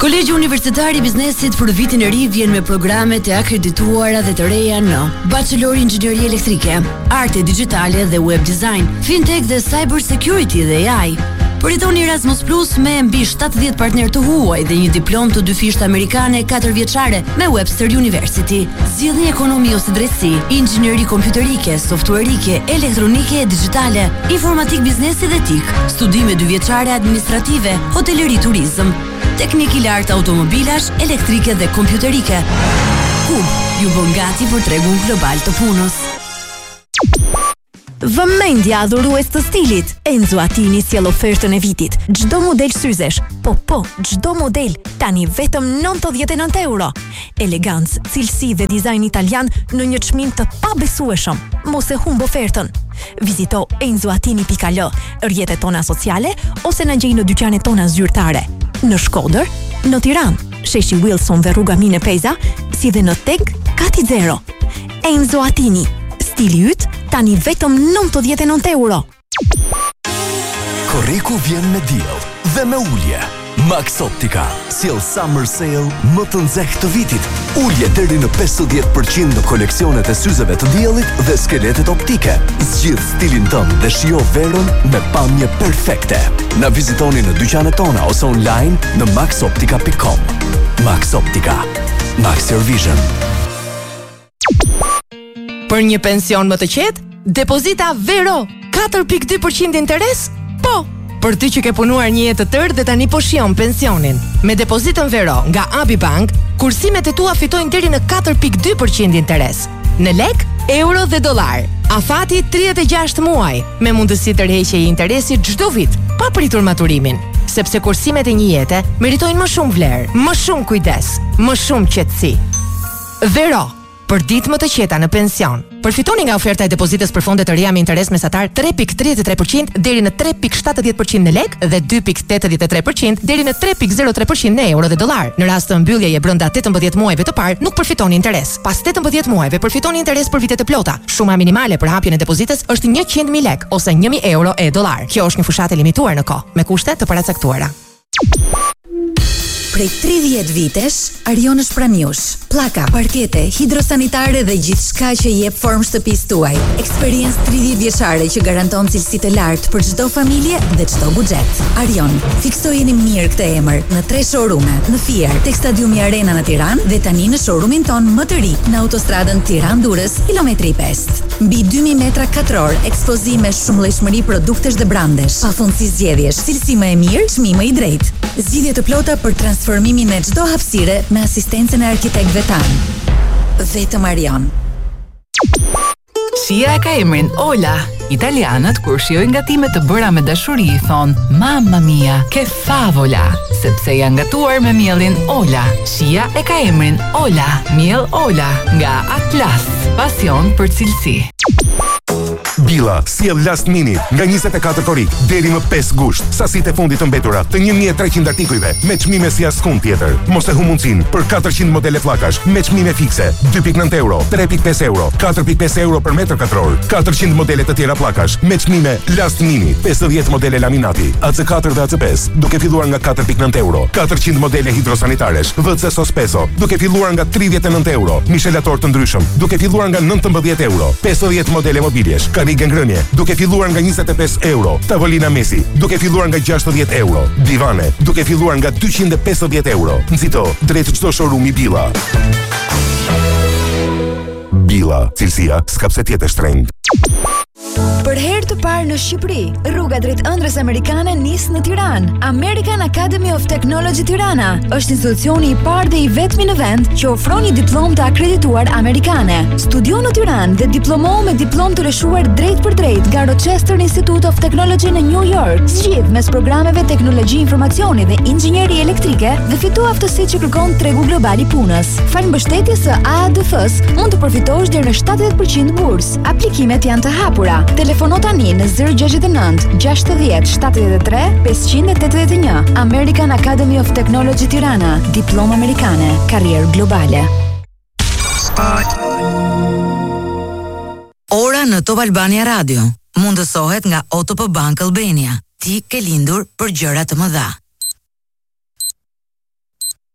Kolegji Universitar i Biznesit për vitin e ri vjen me programet e akredituara dhe të reja në Bachelor Inxhinieri Elektrike, Arte Digjitale dhe Web Design, Fintech dhe Cyber Security dhe AI. Përfitoni Erasmus Plus me mbi 70 partner të huaj dhe një diplomë të 2 fisht amerikane 4 vjeçare me Webster University. Zgjidhni ekonomi ose drejtësi, inxhinieri kompjuterike, softuerike, elektronike e digjitale, informatik biznesi dhe TIK, studime 2 vjeçare administrative, hoteleri turizëm, teknik i lartë automobilash, elektrike dhe kompjuterike. KUB ju bën gati për tregun global të punës. Vëmendja adhurues të stilit. Enzo Attini sjell ofertën e vitit. Çdo model syzesh, çdo model tani vetëm 99 euro. Elegancë, cilësi dhe dizajn italian në një çmim të pabesueshëm. Mos e humb ofertën. Vizito enzoatini.al, rrjetet tona sociale ose na gjej në dyqanet tona zyrtare. Në Shkodër, në Tiranë, sheshi Wilson dhe rruga Mine Peza, si dhe në Teg Kati Zero. Enzo Attini, stili yt tani vetëm 99 euro. Korriku vjen me diell dhe me ulje. Max Optica sjell Summer Sale më të nxehtë të vitit. Ulje deri në 50% në koleksionet e syzeve të diellit dhe skeletet optike. Zgjidh stilin tënd dhe shijo verën me pamje perfekte. Na vizitoni në dyqanet tona ose online në maxoptica.com. Max Optica. Max Your Vision. Për një pension më të qetë, depozita Vero, 4.2% interes? Po! Për ty që ke punuar një jetë të tërë dhe tani po shijon pensionin. Me depozitën Vero nga Abi Bank, kursimet e tua fitojnë deri në 4.2% interes. Në lek, euro dhe dollar. Afati 36 muaj, me mundësi tërheqje i interesit çdo vit, pa pritur maturimin. Sepse kursimet e një jete meritojnë më shumë vlerë, më shumë kujdes, më shumë qetësi. Vero, për ditë më të qeta në pension. Përfitoni nga oferta e depozitës për fonde të reja me interes mesatar 3.33% deri në 3.70% në lek dhe 2.83% deri në 3.03% në euro dhe dollar. Në rast të mbylljeje brenda 18 muajve të parë, nuk përfitoni interes. Pas 18 muajve përfitoni interes për vitet e plota. Shuma minimale për hapjen e depozitës është 100.000 lek ose 1.000 euro e dollar. Kjo është një fushatë limituar në kohë, me kushte të paracaktuara. Prej 30 vitesh, Arion është pranë jush. Pllaka, parkete, hidrosanitare dhe gjithçka që jep formë shtëpisë tuaj. Eksperiencë 30 vjeçare që garanton cilësi të lartë për çdo familje dhe çdo buxhet. Arion, fiksojeni mirë këtë emër në 3 showroome, në Fier, tek Stadiumi Arena në Tiranë dhe tani në showroomin ton më të ri në autostradën Tiranë-Durrës, kilometri 5. Mbi 2000 metra katror, ekspozim me shumëllojshmëri produktesh dhe brandesh, pafundësi zgjedhjesh, cilësi më e mirë, çmim më i drejtë. Zgjidhje të plota për transformimin e çdo hapësire me asistencën e arkitektëve tanë. Vetëm Arion. Shija ka emrin Ola. Italianët kur shijojnë gatime të bëra me dashuri i thonë Mamma mia, che favola, sepse janë gatuar me mielin Ola. Shija e ka emrin Ola, miell Ola nga Atlas, pasion për cilësi. Billa sjell Last Minute nga 24 korrik deri më 5 gusht. Sasitë e fundit të mbetura të 1300 artikujve me çmime si askund tjetër. Mos e hu mundsinë për 400 modele pllakash me çmime fikse, 2.9 euro, 3.5 euro, 4.5 euro për metër katror. 400 modele të tjera pllakash me çmime Last Minute, 50 modele laminati, AC4 dhe AC5, duke filluar nga 4.9 euro. 400 modele hidrosanitaresh, WC Sospeso, duke filluar nga 39 euro. Mishelator të ndryshëm, duke filluar nga 19 euro. 50 modele mobiljesh, karige ngrënie, duke filluar nga 25 euro. Tavolina mesi, duke filluar nga 60 euro. Divane, duke filluar nga 250 euro. Nxito drejt çdo showroom i Billa. Billa, cilësia s'ka pse tjetë shtrenjtë. Për herë të parë në Shqipëri, rruga drejt ëndrrës amerikane nis në Tiranë. American Academy of Technology Tirana është institucioni i parë dhe i vetmi në vend që ofron një diplomë të akredituar amerikane. Studio në Tiranë dhe diplomohu me diplomë të lëshuar drejt për drejt nga Rochester Institute of Technology në New York. Zgjidh mes programeve teknologji informacioni dhe inxhinieri elektrike dhe fitu aftësitë që kërkon tregu global i punës. Fal mbështetjes së AADF-s mund të përfitosh deri në 70% bursë. Aplikimet janë të hapura. Telefono tani në 069 60 73 581. American Academy of Technology Tirana. Diplomë amerikane, karrierë globale. Ora në Top Albania Radio mundësohet nga OTP Bank Albania. Ti ke lindur për gjëra të mëdha.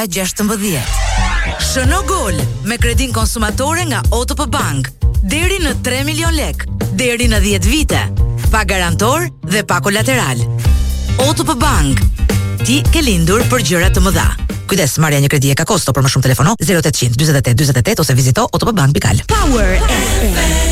16. Shëno gol me kredin konsumatore nga OTP Bank deri në 3 milion lek, deri në 10 vite, pa garantor dhe pa kolateral. OTP Bank, ti ke lindur për gjëra të mëdha. Kujdes, marrja një kredi e ka kosto, për më shumë telefono 0800 48 48 ose vizito otpbank.al. Power FM.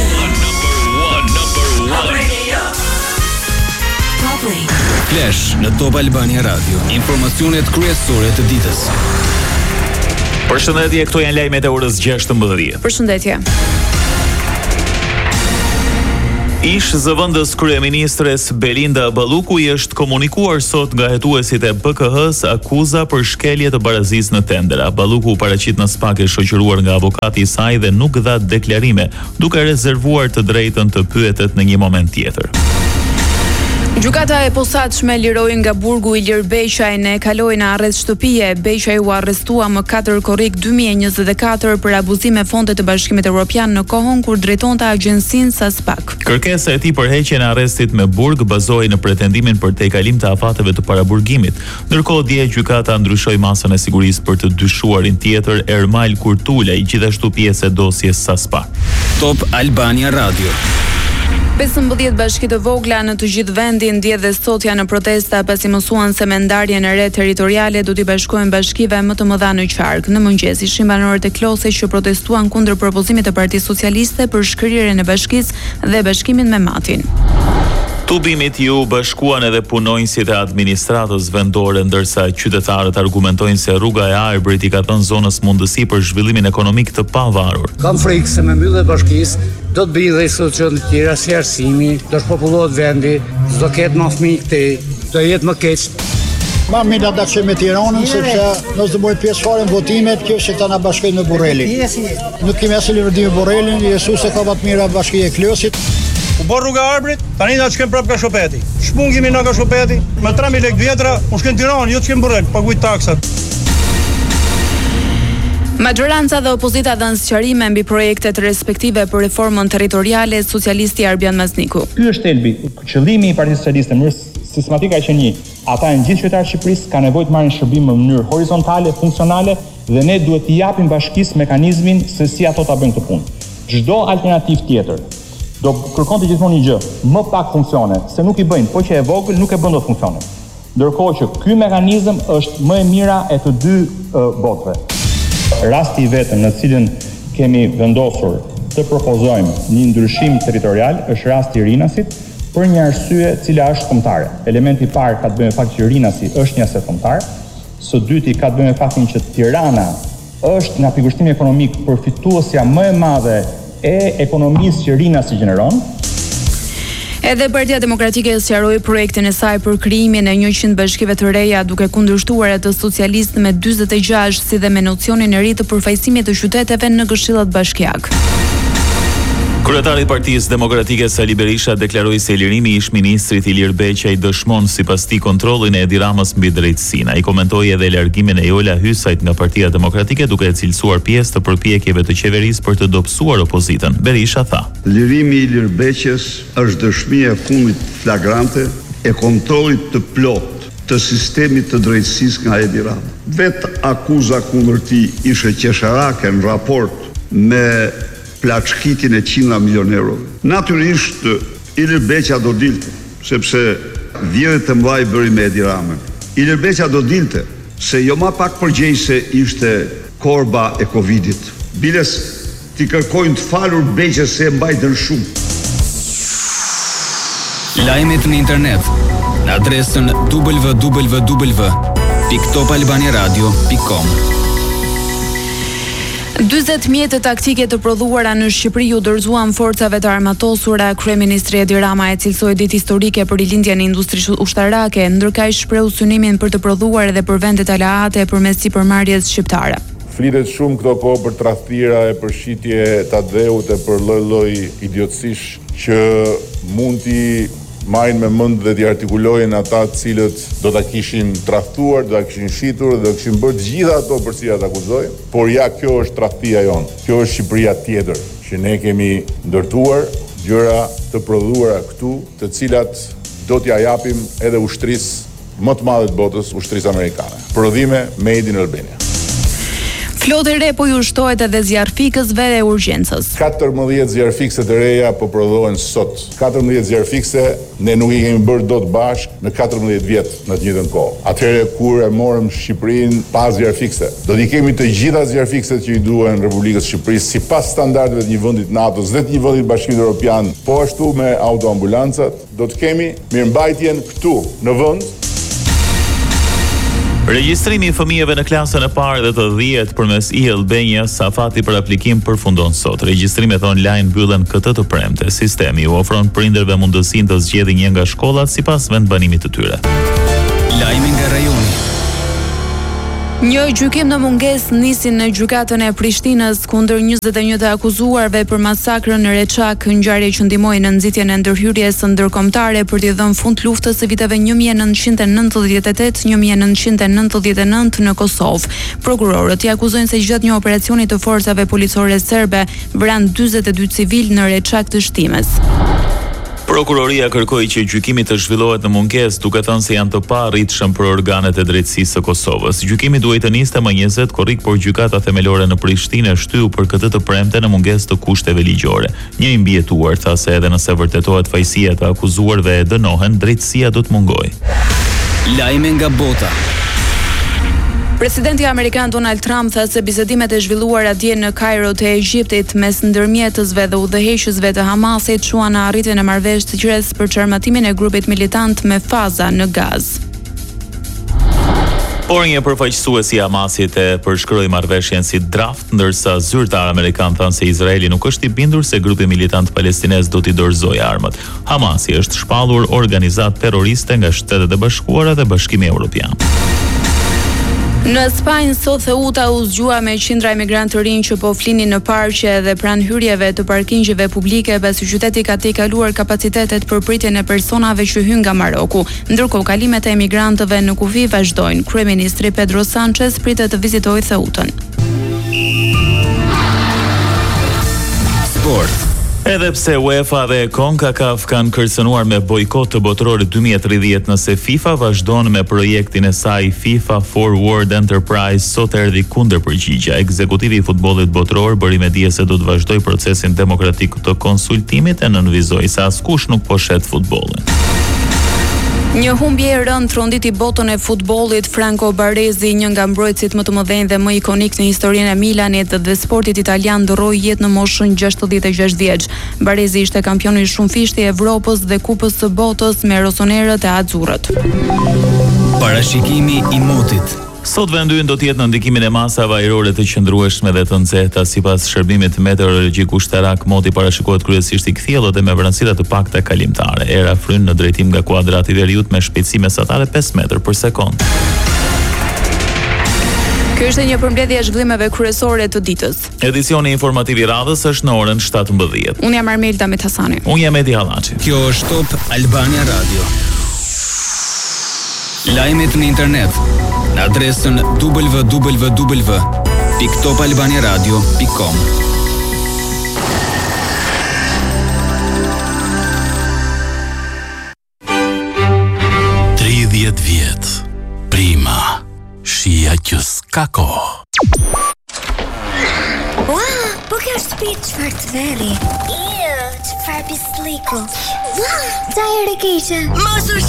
Flash në Top Albania Radio. Informacionet kryesore të ditës. Përshëndetje, këto janë lajmet e orës 16. Përshëndetje. Ish zëvendës kryeministres Belinda Balluku i është komunikuar sot nga hetuesit e BKH-s akuza për shkelje të barazisë në tendera. Balluku u paraqit në SPAK e shoqëruar nga avokati i saj dhe nuk dha deklarime, duke rezervuar të drejtën të pyetet në një moment tjetër. Gjykata e posaçme liroi nga burgu Ilir Beqajin e kaloi në arrest shtëpie. Beqaj u arrestua më 4 korrik 2024 për abuzim me fonde të Bashkimit Evropian në kohën kur drejtonte agjensinë SASPAK. Kërkesa e tij për heqjen e arrestit me burg bazohej në pretendimin për tejkalim të afateve të paraburgimit. Ndërkohë dje gjykata ndryshoi masën e sigurisë për të dyshuarin tjetër Ermal Kurtulaj, gjithashtu pjesë e dosjes SASPAK. Top Albania Radio. 15 bashki të vogla në të gjithë vendin dje dhe sot janë në protesta pasi mësuan se me ndarjen e re territoriale do t'i bashkohen bashkive më të mëdha në qark. Në mëngjes ishin banorët e Klosej që protestuan kundër propozimit të Partisë Socialiste për shkrirjen e bashkisë dhe bashkimin me Matin. Tubimit ju bashkuan edhe punonjësit e administratës vendore, ndërsa qytetarët argumentojnë se rruga e Arbërit i ka dhënë zonës mundësi për zhvillimin ekonomik të pavarur. Kam frikë se me mbyllje bashkisë do të bëjë dhe institucione të tjera si arsimi, do të popullohet vendi, do ketë më fëmijë këtej, do jetë më keq. Ma mirë ata që me Tiranën, sepse nëse do bëj pjesë fare në votimet, kjo që ta na bashkojnë me Borrelin. Nuk kemi asnjë lidhje me Borrelin, Jesus e ka më të mira bashkia e Klosit. U bë rruga Arbërit, tani na çkem prap ka Shopeti. Shpungimi na ka Shopeti, me 3000 lekë vjetra, u shkën Tiranë, jo çkem Borrel, paguaj taksat. Majoranca dhe opozita dhanë sqarime mbi projektet respektive për reformën territoriale, socialisti Arbian Mazniku. Ky është thelbi. Qëllimi i Partisë Socialiste në mënyrë sistematike ka qenë një. Ata në gjithë qytetarët e Shqipërisë kanë nevojë të marrin shërbim në mënyrë horizontale, funksionale dhe ne duhet t'i japim bashkisë mekanizmin se si ato ta bëjnë këtë punë. Çdo alternativë tjetër do kërkonte gjithmonë një gjë, më pak funksione, se nuk i bëjnë, po që e vogël nuk e bën dot funksione. Ndërkohë që ky mekanizëm është më e mira e të dy botëve. Rasti i vetëm në cilin kemi vendosur të propozojmë një ndryshim territorial është rasti i Rinasit për një arsye cila është kombëtare. Elementi i parë ka të bëjë me faktin që Rinasi është një aset kombëtar, së dyti ka të bëjë me faktin që Tirana është nga pikërishtimi ekonomik përfituesja më e madhe e ekonomisë që Rinasi gjeneron. Edhe Partia Demokratike sqaroi projektin e saj për krijimin e 100 bashkive të reja, duke kundërshtuar atë socialist me 46 si dhe me nocionin e ri të përfaqësimit të qyteteve në këshillat bashkiak. Kryetari i Partisë Demokratike Sali Berisha deklaroi se lirimi i ish-ministrit Ilir Beqaj dëshmon sipas tij kontrollin e Edi Ramës mbi drejtësinë. Ai komentoi edhe largimin e Jola Hysajt nga Partia Demokratike duke e cilësuar pjesë të përpjekjeve të qeverisë për të dobësuar opozitën. Berisha tha: Lirimi i Ilir Beqës është dëshmi e fundit flagrante e kontrollit të plotë të sistemit të drejtësisë nga Edi Rama. Vetë akuza kundër tij ishte qesharake në raport me plaçkitin e 100 milion euro. Natyrisht Ilir Beqa do dilte, sepse vjerët e mëdhaj bëri me Edi Ramën. Ilir Beqa do dilte se jo ma pak përgjegjëse ishte korba e Covidit. Biles ti kërkojnë të falur Beqës se e mbajtën shumë. Lajmet në internet në adresën www.topalbaniaradio.com. 40 mjete taktike të prodhuara në Shqipëri u dorëzuan forcave të armatosura. Kryeministri Edi Rama e cilësoi ditë historike për rilindjen e industrisë ushtarake, ndërkaq shprehu synimin për të prodhuar edhe për vendet aleate përmes sipërmarrjes shqiptare. Flitet shumë këto kohë për tradhira e për shitje të dheut e për lloj idiotësish që mund t'i marrin me mend dhe t'i artikulojnë ata të cilët do ta kishin tradhtuar, do ta kishin shitur dhe do kishin bërë të gjitha ato për cilat akuzojnë, por ja kjo është tradhtia jonë. Kjo është Shqipëria tjetër që ne kemi ndërtuar gjëra të prodhuara këtu, të cilat do t'ja japim edhe ushtrisë më të madhe të botës, ushtrisë amerikane. Prodhime made in Albania. Flotë e re po ju shtohet edhe zjarfikësve e urgjencës. 14 zjarfikse të reja po prodhohen sot. 14 zjarfikse ne nuk i kemi bërë dot bashk në 14 vjet në të njëjtën kohë. Atëherë kur e morëm Shqipërinë pas zjarfikse, do t'i kemi të gjitha zjarfikset që i duhen Republikës Shqipërisë sipas standardeve të një vendi të NATO-s dhe të një vendi të Bashkimit Evropian, po ashtu me autoambulancat, do të kemi mirëmbajtjen këtu në vend. Regjistrimi i fëmijëve në klasën e parë dhe të 10 përmes e-Albania Safati për aplikim përfundon sot. Regjistrimet online mbyllen këtë të premte. Sistemi u ofron prindërve mundësinë të zgjedhin një nga shkollat sipas vendbanimit të tyre. Lajmi nga rajoni. Një gjykim në mungesë nisi në gjykatën e Prishtinës kundër 21 të akuzuarve për masakrën në Reçak, ngjarje që ndihmoi në nxitjen e ndërhyrjes ndërkombëtare për t'i dhënë fund luftës së viteve 1998-1999 në Kosovë. Prokurorët i akuzojnë se gjatë një operacioni të forcave policore serbe vranë 42 civil në Reçak të Shtimes. Prokuroria kërkoi që gjykimi të zhvillohet në mungesë, duke thënë se janë të paarritshëm për organet e drejtësisë së Kosovës. Gjykimi duhej të niste më 20 korrik, por gjykata themelore në Prishtinë shtyu për këtë të premte në mungesë të kushteve ligjore. Një i mbijetuar tha se edhe nëse vërtetohet fajësia e të akuzuarve e dënohen, drejtësia do të mungojë. Lajme nga bota. Presidenti amerikan Donald Trump tha se bisedimet e zhvilluara dje në Kairo të Egjiptit mes ndërmjetësve dhe udhëheqësve të Hamasit shuan në arritjen e marrëveshjes për çarmatimin e grupit militant me faza në Gazë. Por një përfaqësues i Hamasit e përshkroi marrëveshjen si draft, ndërsa zyrtar amerikan thanë se Izraeli nuk është i bindur se grupi militant palestinez do t'i dorëzojë armët. Hamasi është shpallur organizatë terroriste nga Shtetet e Bashkuara dhe Bashkimi Evropian. Në Spanjë sot Ceuta u zgjua me qindra emigrantë të rinj që po flinin në parqe dhe pranë hyrjeve të parkingjeve publike, pasi qyteti ka tejkaluar kapacitetet për pritjen e personave që hyn nga Maroku. Ndërkohë kalimet e emigrantëve në kufi vazhdojnë. Kryeministri Pedro Sanchez pritet të vizitojë Ceutën. Sport. Edhe pse UEFA dhe CONCACAF kanë kërcënuar me bojkot të botrorit 2030 nëse FIFA vazhdon me projektin e saj FIFA Forward Enterprise, sot erdhi kundërpërgjigja. Ekzekutivi i futbollit botror bëri me dije se do të vazhdoj procesin demokratik të konsultimit e nënvizoi se askush nuk po shet futbollin. Një humbje e rënd tronditi botën e futbollit. Franco Baresi, një nga mbrojtësit më të mëdhenj dhe më ikonik në historinë e Milanit dhe sportit italian, ndroi jetë në moshën 66 vjeç. Baresi ishte kampioni shumëfishti i Evropës dhe Kupës së Botës me rosonerët e azzurrët. Parashikimi i motit. Sot vendi ynë do të jetë në ndikimin e masave ajrore të qëndrueshme dhe të nxehta. Sipas shërbimit meteorologjik ushtarak, moti parashikohet kryesisht i kthjellët dhe me vranësira të pakta kalimtare. Era fryn në drejtim nga kuadrati i veriut me shpejtësi mesatare 5 metër për sekond. Kjo është një përmbledhje e zhvillimeve kryesore të ditës. Edicioni informativ i radhës është në orën 17. Unë jam Armelda Metasani. Unë jam Edi Hallaçi. Kjo është Top Albania Radio. Lajmet në internet në adresën www.topalbaniaradio.com. 30 vjet. Prima. Shija që s'ka kohë. Ua, po kjo është shtëpi çfarë të veri. Çfarë pisliku. Ua, çaj e keqe. Mos u